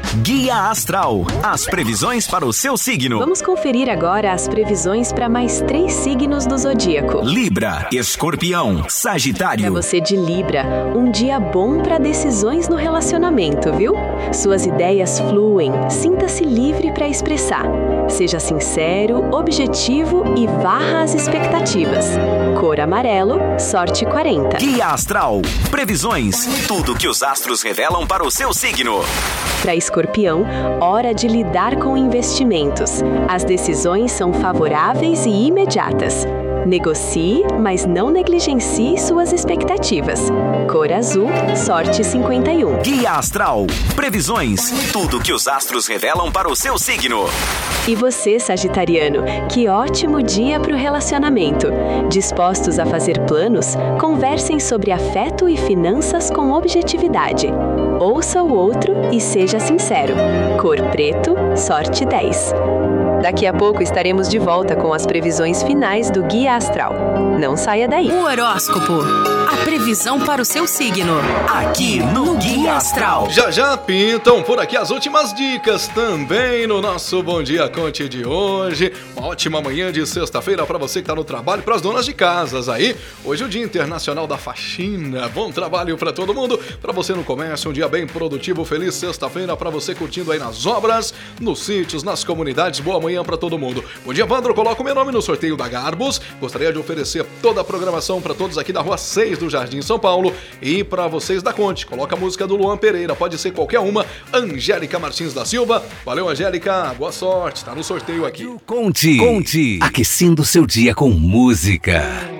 Guia Astral, as previsões para o seu signo. Vamos conferir agora as previsões para mais 3 signos do zodíaco. Libra, Escorpião, Sagitário. Para você de Libra, um dia bom para decisões no relacionamento, viu? Suas ideias fluem, sinta-se livre para expressar. Seja sincero, objetivo e varra as expectativas. Cor amarelo, sorte 40. Guia Astral, previsões, tudo que os astros revelam para o seu signo. Para Escorpião, hora de lidar com investimentos. As decisões são favoráveis e imediatas. Negocie, mas não negligencie suas expectativas. Cor azul, sorte 51. Guia Astral, previsões, tudo que os astros revelam para o seu signo. E você, sagitariano, que ótimo dia para o relacionamento. Dispostos a fazer planos, conversem sobre afeto e finanças com objetividade. Ouça o outro e seja sincero. Cor preto, sorte 10. Daqui a pouco estaremos de volta com as previsões finais do Guia Astral. Não saia daí. O horóscopo. A previsão para o seu signo. Aqui no Guia Astral. Já pintam por aqui as últimas dicas também no nosso Bom Dia Conte de hoje. Uma ótima manhã de sexta-feira para você que está no trabalho, para as donas de casas aí. Hoje é o Dia Internacional da Faxina. Bom trabalho para todo mundo. Para você no comércio, um dia bem produtivo. Feliz sexta-feira para você curtindo aí nas obras, nos sítios, nas comunidades. Boa manhã para todo mundo. Bom dia, Vandro. Coloca o meu nome no sorteio da Garbus. Gostaria de oferecer toda a programação para todos aqui da Rua 6 do Jardim São Paulo e para vocês da Conte. Coloca a música do Luan Pereira, pode ser qualquer uma. Angélica Martins da Silva. Valeu, Angélica. Boa sorte. Tá no sorteio aqui. Conte. Aquecendo seu dia com música.